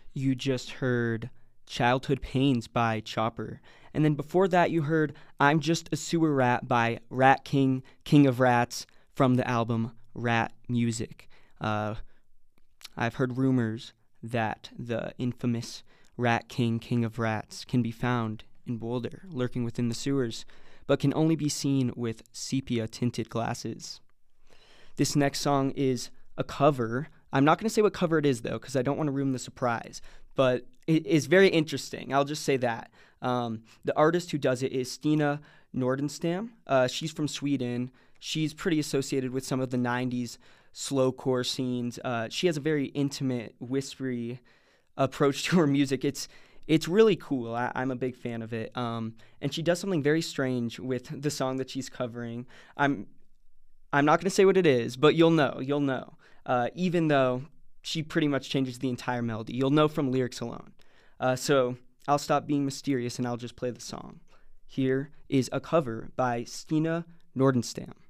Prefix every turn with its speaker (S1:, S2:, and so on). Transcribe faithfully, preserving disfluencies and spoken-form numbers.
S1: You just heard Childhood Pains by Chopper. And then before that, you heard I'm Just a Sewer Rat by Rat King, King of Rats, from the album Rat Music. Uh, I've heard rumors that the infamous Rat King, King of Rats can be found in Boulder, lurking within the sewers, but can only be seen with sepia-tinted glasses. This next song is a cover. I'm not going to say what cover it is, though, because I don't want to ruin the surprise, but it is very interesting. I'll just say that. Um, the artist who does it is Stina Nordenstam. Uh, she's from Sweden. She's pretty associated with some of the nineties slowcore scenes. Uh, she has a very intimate, whispery approach to her music. It's it's really cool. I, I'm a big fan of it. Um, and she does something very strange with the song that she's covering. I'm I'm not going to say what it is, but you'll know. You'll know. Uh, even though she pretty much changes the entire melody. You'll know from lyrics alone. Uh, so I'll stop being mysterious and I'll just play the song. Here is a cover by Stina Nordenstam.